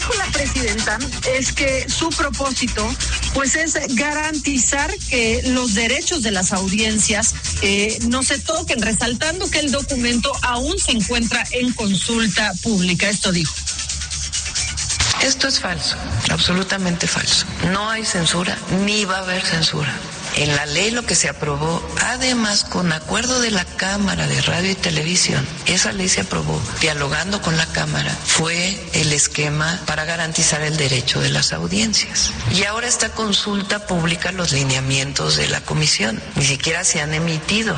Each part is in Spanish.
dijo la presidenta es que su propósito pues es garantizar que los derechos de las audiencias no se toquen, resaltando que el documento aún se encuentra en consulta pública. Esto dijo. Esto es falso, absolutamente falso. No hay censura, ni va a haber censura. En la ley lo que se aprobó, además con acuerdo de la Cámara de Radio y Televisión, esa ley se aprobó dialogando con la Cámara, fue el esquema para garantizar el derecho de las audiencias. Y ahora esta consulta pública, los lineamientos de la comisión, ni siquiera se han emitido.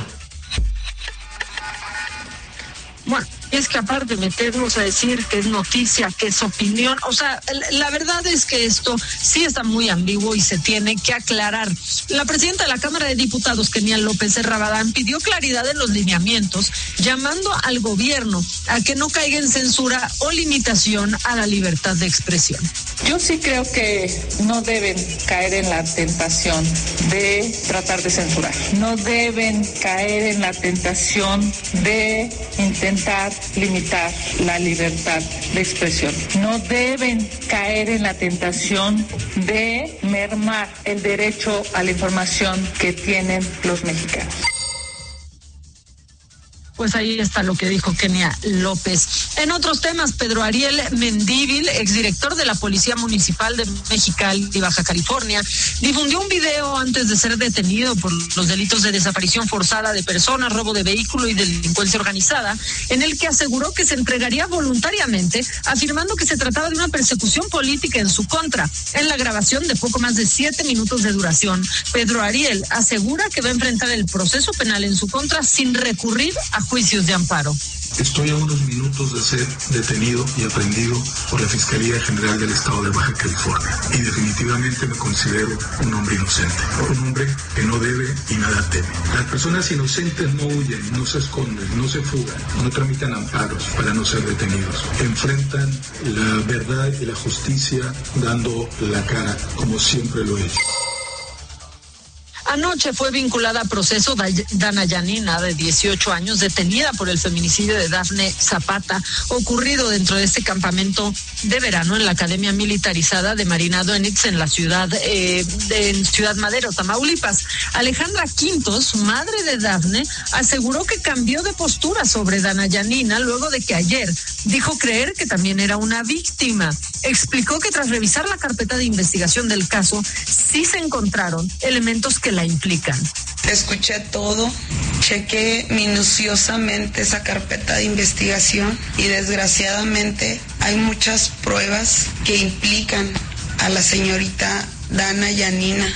Bueno, es que aparte de meternos a decir que es noticia, que es opinión, o sea, la verdad es que esto sí está muy ambiguo y se tiene que aclarar. La presidenta de la Cámara de Diputados, Kenia López Rabadán, pidió claridad en los lineamientos, llamando al gobierno a que no caiga en censura o limitación a la libertad de expresión. Yo sí creo que no deben caer en la tentación de tratar de censurar. No deben caer en la tentación de intentar limitar la libertad de expresión. No deben caer en la tentación de mermar el derecho a la información que tienen los mexicanos. Pues ahí está lo que dijo Kenia López. En otros temas, Pedro Ariel Mendívil, exdirector de la Policía Municipal de Mexicali y Baja California, difundió un video antes de ser detenido por los delitos de desaparición forzada de personas, robo de vehículo y delincuencia organizada, en el que aseguró que se entregaría voluntariamente, afirmando que se trataba de una persecución política en su contra. En la grabación de poco más de 7 minutos de duración, Pedro Ariel asegura que va a enfrentar el proceso penal en su contra sin recurrir a juicios de amparo. Estoy a unos minutos de ser detenido y aprehendido por la Fiscalía General del Estado de Baja California y definitivamente me considero un hombre inocente, un hombre que no debe y nada teme. Las personas inocentes no huyen, no se esconden, no se fugan, no tramitan amparos para no ser detenidos. Enfrentan la verdad y la justicia dando la cara como siempre lo he hecho. Anoche fue vinculada a proceso Dana Yanina, de 18 años, detenida por el feminicidio de Dafne Zapata, ocurrido dentro de este campamento de verano en la Academia Militarizada de Marinado Enix en la ciudad, en Ciudad Madero, Tamaulipas. Alejandra Quintos, madre de Dafne, aseguró que cambió de postura sobre Dana Yanina luego de que ayer dijo creer que también era una víctima. Explicó que tras revisar la carpeta de investigación del caso, sí se encontraron elementos que la implican. Escuché todo, chequé minuciosamente esa carpeta de investigación y desgraciadamente hay muchas pruebas que implican a la señorita Dana Yanina.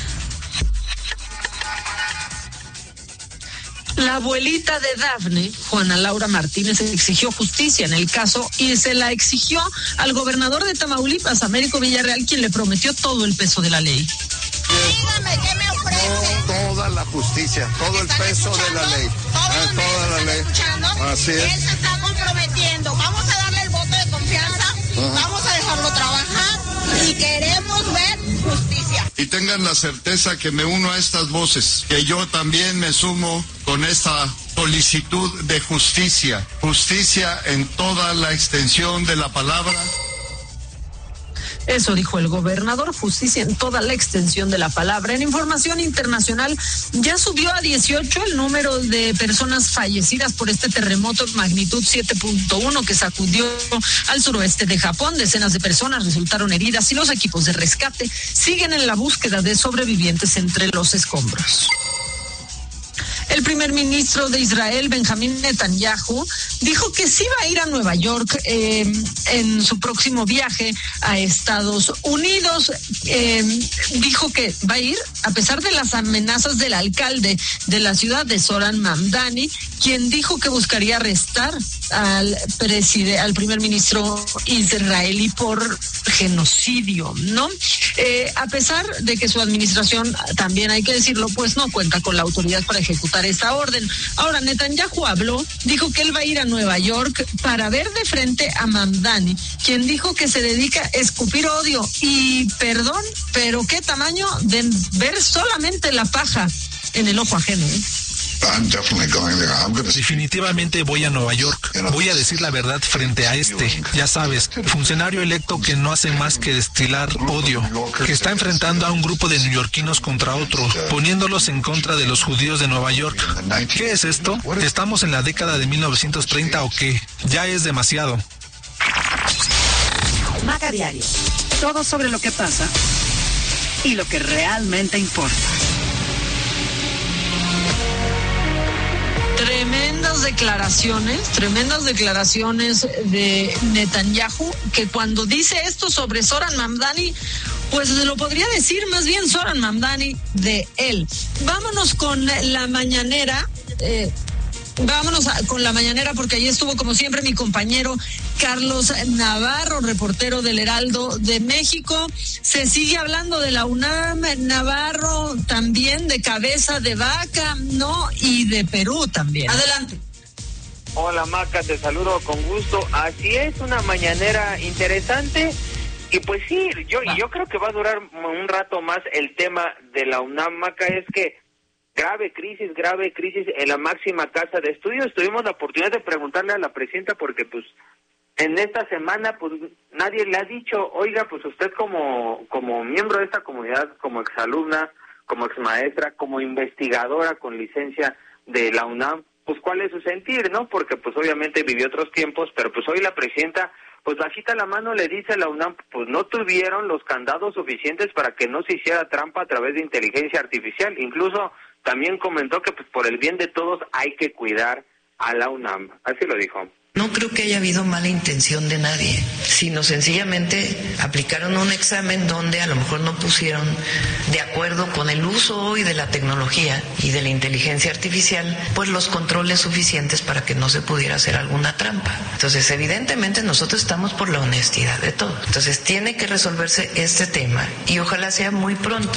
La abuelita de Dafne, Juana Laura Martínez, exigió justicia en el caso y se la exigió al gobernador de Tamaulipas, Américo Villarreal, quien le prometió todo el peso de la ley. Dígame, ¿qué me ofrece? Toda la justicia, todo el peso de la ley. Toda la ley. Así es. Él se está comprometiendo. Vamos a darle el voto de confianza, vamos a dejarlo trabajar y queremos ver justicia. Y tengan la certeza que me uno a estas voces, que yo también me sumo con esta solicitud de justicia. Justicia en toda la extensión de la palabra. Eso dijo el gobernador, justicia en toda la extensión de la palabra. En información internacional, ya subió a 18 el número de personas fallecidas por este terremoto de magnitud 7.1 que sacudió al suroeste de Japón. Decenas de personas resultaron heridas y los equipos de rescate siguen en la búsqueda de sobrevivientes entre los escombros. El primer ministro de Israel, Benjamín Netanyahu, dijo que sí va a ir a Nueva York en su próximo viaje a Estados Unidos. Dijo que va a ir a pesar de las amenazas del alcalde de la ciudad, de Zoran Mamdani, quien dijo que buscaría arrestar al primer ministro israelí por genocidio, ¿no? A pesar de que su administración, también hay que decirlo, pues no cuenta con la autoridad para ejecutar esta orden. Ahora, Netanyahu dijo que él va a ir a Nueva York para ver de frente a Mamdani, quien dijo que se dedica a escupir odio y perdón, pero qué tamaño de ver solamente la paja en el ojo ajeno, ¿eh? Definitivamente voy a Nueva York. Voy a decir la verdad frente a ya sabes, funcionario electo que no hace más que destilar odio, que está enfrentando a un grupo de neoyorquinos contra otro, poniéndolos en contra de los judíos de Nueva York. ¿Qué es esto? ¿Estamos en la década de 1930 o qué? Ya es demasiado. Maca Diario. Todo sobre lo que pasa y lo que realmente importa. Tremendas declaraciones de Netanyahu, que cuando dice esto sobre Zohran Mamdani, pues se lo podría decir más bien Zohran Mamdani de él. Vámonos con la mañanera. Con la mañanera, porque allí estuvo como siempre mi compañero Carlos Navarro, reportero del Heraldo de México. Se sigue hablando de la UNAM, Navarro, también de cabeza de vaca, ¿no? Y de Perú también. Adelante. Hola Maca, te saludo con gusto. Así es, una mañanera interesante. Y pues sí, yo creo que va a durar un rato más el tema de la UNAM, Maca. Es que grave crisis en la máxima casa de estudios. Tuvimos la oportunidad de preguntarle a la presidenta porque pues en esta semana pues nadie le ha dicho, oiga, pues usted como miembro de esta comunidad, como exalumna, como exmaestra, como investigadora con licencia de la UNAM, pues cuál es su sentir, ¿no? Porque pues obviamente vivió otros tiempos, pero pues hoy la presidenta pues bajita la mano le dice a la UNAM, pues no tuvieron los candados suficientes para que no se hiciera trampa a través de inteligencia artificial. Incluso también comentó que pues por el bien de todos hay que cuidar a la UNAM. Así lo dijo. No creo que haya habido mala intención de nadie, sino sencillamente aplicaron un examen donde a lo mejor no pusieron de acuerdo con el uso hoy de la tecnología y de la inteligencia artificial, pues los controles suficientes para que no se pudiera hacer alguna trampa. Entonces, evidentemente nosotros estamos por la honestidad de todos. Entonces, tiene que resolverse este tema y ojalá sea muy pronto.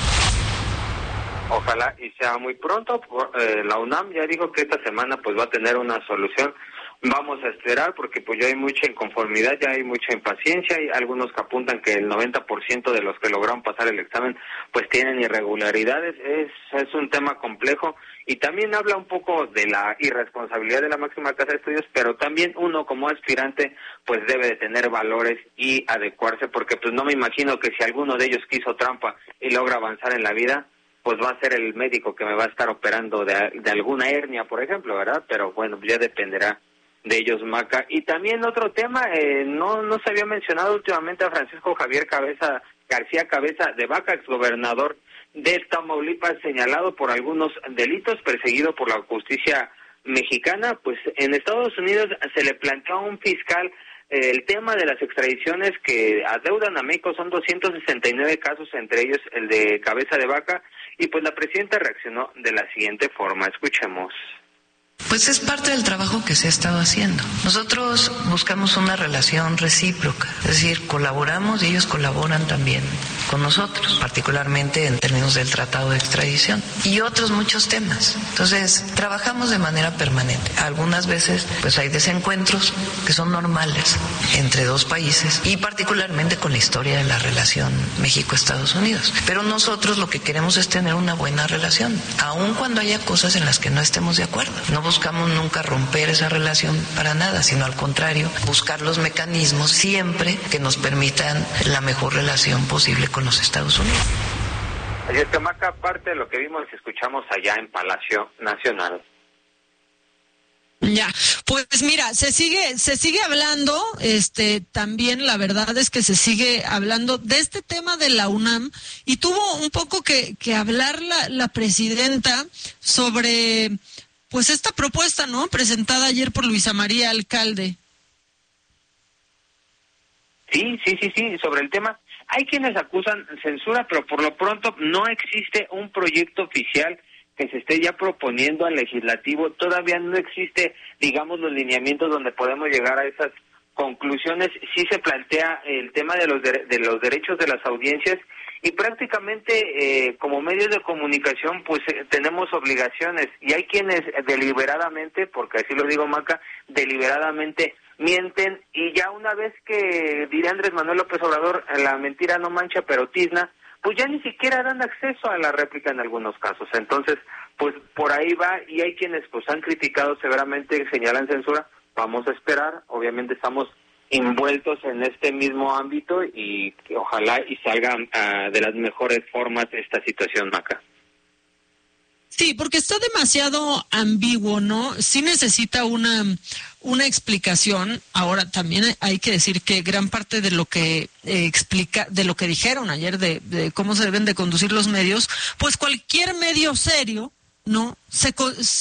Ojalá y sea muy pronto. La UNAM ya dijo que esta semana pues va a tener una solución. Vamos a esperar porque pues ya hay mucha inconformidad, ya hay mucha impaciencia. Hay algunos que apuntan que el 90% de los que lograron pasar el examen pues tienen irregularidades. Es un tema complejo y también habla un poco de la irresponsabilidad de la máxima casa de estudios, pero también uno como aspirante pues debe de tener valores y adecuarse, porque pues no me imagino que si alguno de ellos quiso trampa y logra avanzar en la vida, pues va a ser el médico que me va a estar operando de alguna hernia, por ejemplo, ¿verdad? Pero bueno, ya dependerá de ellos, Maca. Y también otro tema, no se había mencionado últimamente a Francisco Javier García Cabeza de Vaca, exgobernador de Tamaulipas, señalado por algunos delitos, perseguido por la justicia mexicana. Pues en Estados Unidos se le planteó a un fiscal el tema de las extradiciones que adeudan a México. Son 269 casos, entre ellos el de Cabeza de Vaca, y pues la presidenta reaccionó de la siguiente forma. Escuchemos. Pues es parte del trabajo que se ha estado haciendo. Nosotros buscamos una relación recíproca, es decir, colaboramos y ellos colaboran también con nosotros, particularmente en términos del tratado de extradición y otros muchos temas. Entonces, trabajamos de manera permanente. Algunas veces, pues hay desencuentros que son normales entre dos países y particularmente con la historia de la relación México-Estados Unidos. Pero nosotros lo que queremos es tener una buena relación, aun cuando haya cosas en las que no estemos de acuerdo. No buscamos nunca romper esa relación para nada, sino al contrario, buscar los mecanismos siempre que nos permitan la mejor relación posible con los Estados Unidos. Así es que, Maca, parte de lo que vimos y escuchamos allá en Palacio Nacional. Ya, pues mira, se sigue hablando, también la verdad es que se sigue hablando de este tema de la UNAM y tuvo un poco que hablar la presidenta sobre pues esta propuesta, ¿no?, presentada ayer por Luisa María Alcalde. Sí, sobre el tema. Hay quienes acusan censura, pero por lo pronto no existe un proyecto oficial que se esté ya proponiendo al legislativo. Todavía no existe, digamos, los lineamientos donde podemos llegar a esas conclusiones. Sí se plantea el tema de los derechos de las audiencias y prácticamente como medios de comunicación pues tenemos obligaciones y hay quienes deliberadamente, porque así lo digo, Maca, deliberadamente mienten y ya una vez que diría Andrés Manuel López Obrador, la mentira no mancha pero tizna, pues ya ni siquiera dan acceso a la réplica en algunos casos. Entonces, pues por ahí va, y hay quienes pues han criticado severamente, señalan censura. Vamos a esperar, obviamente estamos envueltos en este mismo ámbito y que ojalá y salga de las mejores formas esta situación, Maca. Sí, porque está demasiado ambiguo, ¿no? Sí necesita una explicación. Ahora, también hay que decir que gran parte de lo que explica, de lo que dijeron ayer de cómo se deben de conducir los medios, pues cualquier medio serio, ¿no? Se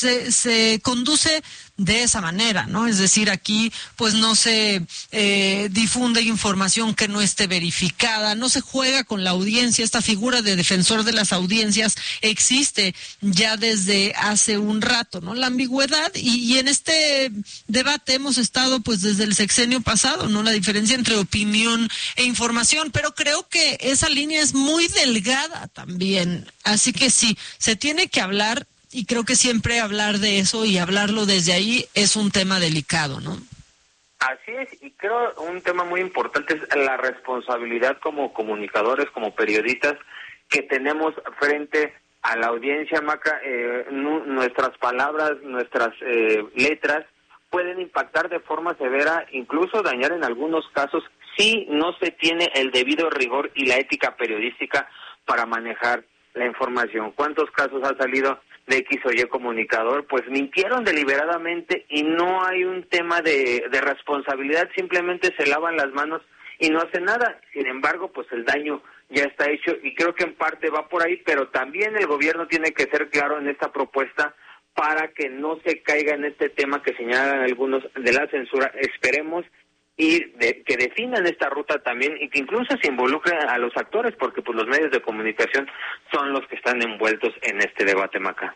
conduce de esa manera, ¿no? Es decir, aquí pues no se difunde información que no esté verificada, no se juega con la audiencia. Esta figura de defensor de las audiencias existe ya desde hace un rato, ¿no? La ambigüedad, y en este debate hemos estado pues desde el sexenio pasado, ¿no? La diferencia entre opinión e información, pero creo que esa línea es muy delgada también, así que sí, se tiene que hablar. Y creo que siempre hablar de eso y hablarlo desde ahí es un tema delicado, ¿no? Así es, y creo un tema muy importante es la responsabilidad como comunicadores, como periodistas, que tenemos frente a la audiencia, Maca. Nuestras palabras, nuestras letras pueden impactar de forma severa, incluso dañar en algunos casos, si no se tiene el debido rigor y la ética periodística para manejar la información. ¿Cuántos casos ha salido de X o Y comunicador? Pues mintieron deliberadamente y no hay un tema de responsabilidad, simplemente se lavan las manos y no hacen nada. Sin embargo, pues el daño ya está hecho, y creo que en parte va por ahí, pero también el gobierno tiene que ser claro en esta propuesta para que no se caiga en este tema que señalan algunos de la censura. Esperemos y que definan esta ruta también, y que incluso se involucren a los actores, porque pues los medios de comunicación son los que están envueltos en este debate, Maca.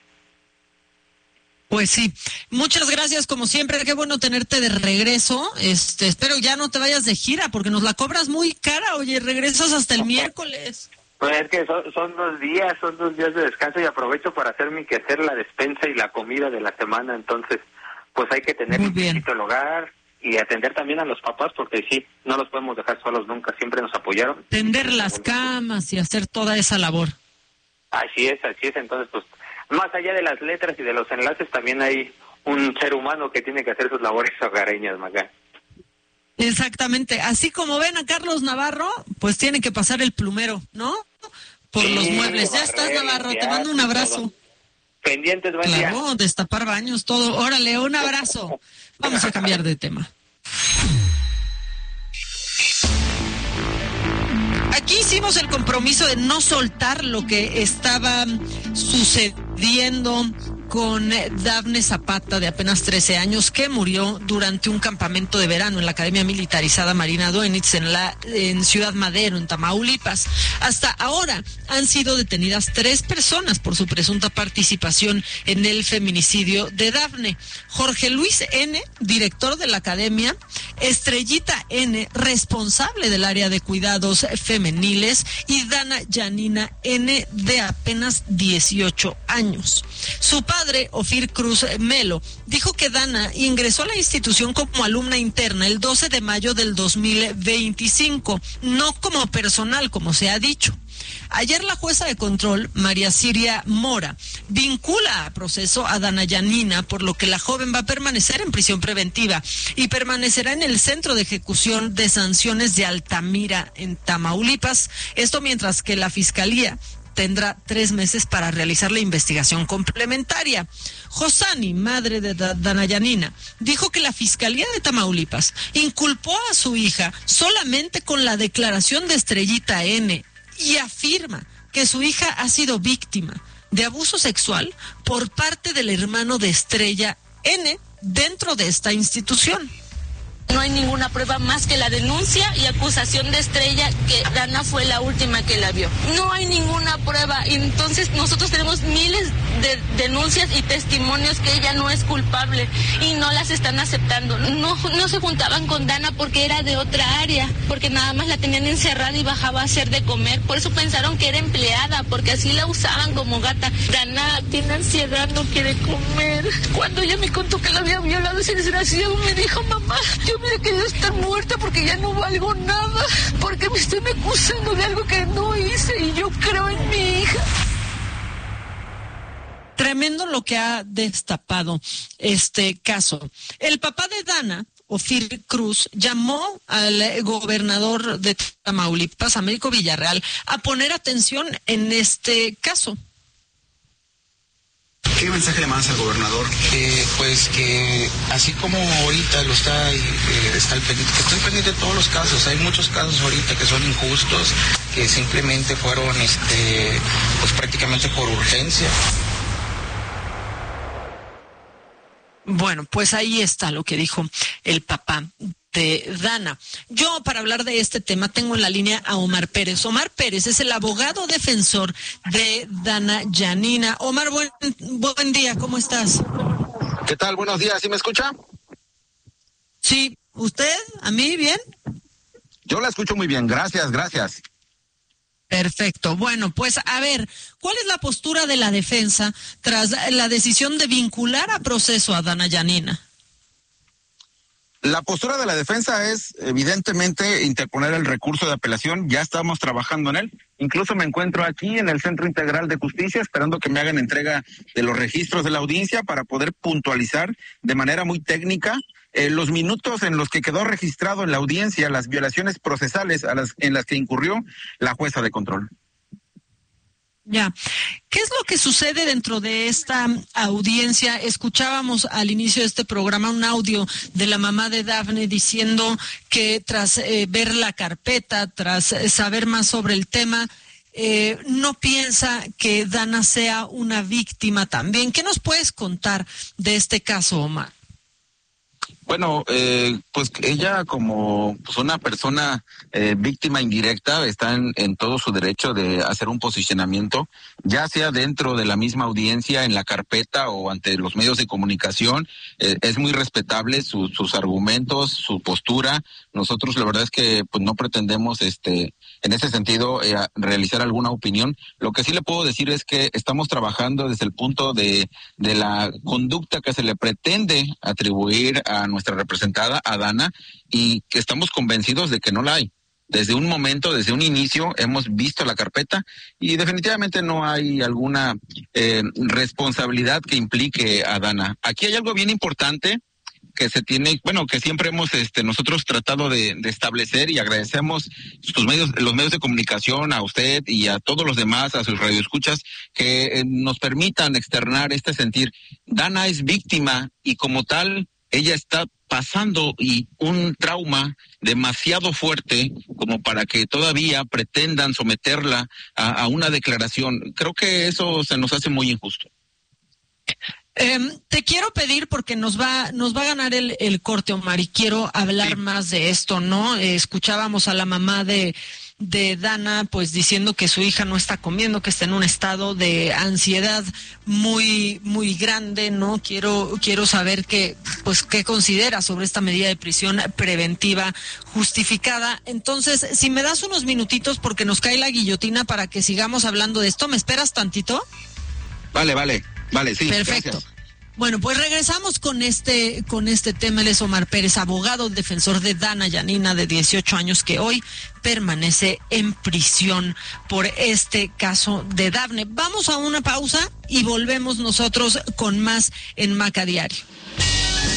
Pues sí, muchas gracias como siempre, qué bueno tenerte de regreso. Espero ya no te vayas de gira porque nos la cobras muy cara. Oye, regresas hasta el miércoles. Pues es que son 2 días, de descanso, y aprovecho para hacer mi quehacer, la despensa y la comida de la semana. Entonces, pues hay que tener un poquito el hogar y atender también a los papás, porque sí, no los podemos dejar solos nunca, siempre nos apoyaron. Tender las camas y hacer toda esa labor. Así es, entonces pues más allá de las letras y de los enlaces, también hay un ser humano que tiene que hacer sus labores hogareñas, Maga. Exactamente, así como ven a Carlos Navarro, pues tiene que pasar el plumero, ¿no? Por los muebles. Ya estás, Navarro, te mando un abrazo. Todo. Pendientes, buen día. Claro, destapar baños, todo. Órale, un abrazo. Vamos a cambiar de tema. Aquí hicimos el compromiso de no soltar lo que estaba sucediendo con Dafne Zapata, de apenas 13 años, que murió durante un campamento de verano en la Academia Militarizada Marina Doenitz en Ciudad Madero, en Tamaulipas. Hasta ahora han sido detenidas 3 personas por su presunta participación en el feminicidio de Dafne. Jorge Luis N., director de la Academia; Estrellita N., responsable del área de cuidados femeniles; y Dana Yanina N., de apenas 18 años. Su padre, Ofir Cruz Melo, dijo que Dana ingresó a la institución como alumna interna el 12 de mayo del 2025, no como personal, como se ha dicho. Ayer la jueza de control, María Siria Mora, vincula a proceso a Dana Yanina, por lo que la joven va a permanecer en prisión preventiva y permanecerá en el Centro de Ejecución de Sanciones de Altamira, en Tamaulipas. Esto mientras que la Fiscalía tendrá 3 meses para realizar la investigación complementaria. Josani, madre de Dana Yanina, dijo que la Fiscalía de Tamaulipas inculpó a su hija solamente con la declaración de Estrellita N. y afirma que su hija ha sido víctima de abuso sexual por parte del hermano de Estrella N. dentro de esta institución. No hay ninguna prueba más que la denuncia y acusación de Estrella, que Dana fue la última que la vio. No hay ninguna prueba, entonces nosotros tenemos miles de denuncias y testimonios que ella no es culpable y no las están aceptando. No se juntaban con Dana porque era de otra área, porque nada más la tenían encerrada y bajaba a hacer de comer. Por eso pensaron que era empleada, porque así la usaban como gata. Dana tiene ansiedad, no quiere comer. Cuando ella me contó que la había violado ese desgraciado, me dijo: mamá, yo hubiera querido estar muerta porque ya no valgo nada, porque me están acusando de algo que no hice y yo creo en mi hija. Tremendo lo que ha destapado este caso. El papá de Dana, Ofir Cruz, llamó al gobernador de Tamaulipas, Américo Villarreal, a poner atención en este caso. ¿Qué mensaje le mandas al gobernador? Pues que así como ahorita lo está el pendiente, que estoy pendiente de todos los casos. Hay muchos casos ahorita que son injustos, que simplemente fueron pues prácticamente por urgencia. Bueno, pues ahí está lo que dijo el papá de Dana. Yo, para hablar de este tema, tengo en la línea a Omar Pérez. Omar Pérez es el abogado defensor de Dana Yanina. Omar, buen día, ¿cómo estás? ¿Qué tal? Buenos días, ¿sí me escucha? Sí, ¿usted? ¿A mí bien? Yo la escucho muy bien, gracias. Perfecto. Bueno, pues a ver, ¿cuál es la postura de la defensa tras la decisión de vincular a proceso a Dana Yanina? La postura de la defensa es, evidentemente, interponer el recurso de apelación. Ya estamos trabajando en él. Incluso me encuentro aquí en el Centro Integral de Justicia esperando que me hagan entrega de los registros de la audiencia para poder puntualizar de manera muy técnica los minutos en los que quedó registrado en la audiencia las violaciones procesales en las que incurrió la jueza de control. Ya. ¿Qué es lo que sucede dentro de esta audiencia? Escuchábamos al inicio de este programa un audio de la mamá de Dafne diciendo que tras ver la carpeta, tras saber más sobre el tema, no piensa que Dana sea una víctima también. ¿Qué nos puedes contar de este caso, Omar? Bueno, pues ella como pues una persona víctima indirecta está en todo su derecho de hacer un posicionamiento, ya sea dentro de la misma audiencia, en la carpeta o ante los medios de comunicación. Es muy respetable sus argumentos, su postura. Nosotros la verdad es que pues no pretendemos en ese sentido realizar alguna opinión. Lo que sí le puedo decir es que estamos trabajando desde el punto de la conducta que se le pretende atribuir a nuestra representada, a Dana, y que estamos convencidos de que no la hay. Desde un momento, desde un inicio, hemos visto la carpeta y definitivamente no hay alguna responsabilidad que implique a Dana. Aquí hay algo bien importante que se tiene, bueno, que siempre hemos nosotros tratado de establecer, y agradecemos los medios de comunicación, a usted y a todos los demás, a sus radioescuchas, que nos permitan externar este sentir. Dana es víctima y como tal ella está pasando un trauma demasiado fuerte como para que todavía pretendan someterla a una declaración. Creo que eso se nos hace muy injusto. Te quiero pedir, porque nos va a ganar el corte, Omar, y quiero hablar más de esto, ¿no? Escuchábamos a la mamá de Dana pues diciendo que su hija no está comiendo, que está en un estado de ansiedad muy muy grande, ¿no? Quiero saber qué considera sobre esta medida de prisión preventiva justificada. Entonces, si me das unos minutitos porque nos cae la guillotina para que sigamos hablando de esto, ¿me esperas tantito? Vale, sí. Perfecto. Gracias. Bueno, pues regresamos con este tema. Él es Omar Pérez, abogado defensor de Dana Yanina, de 18 años, que hoy permanece en prisión por este caso de Dafne. Vamos a una pausa y volvemos nosotros con más en Maca Diario.